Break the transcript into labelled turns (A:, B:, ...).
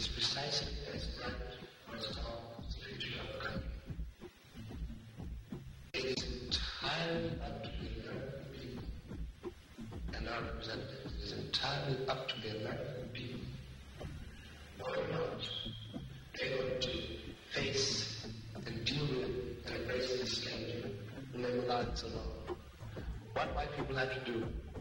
A: is precisely as that was called the future of the country. It is entirely up to the American people and our representatives. It is entirely up to the American people whether or not they're going to face and deal with and embrace this slavery when they were allowed so long. What white people have to do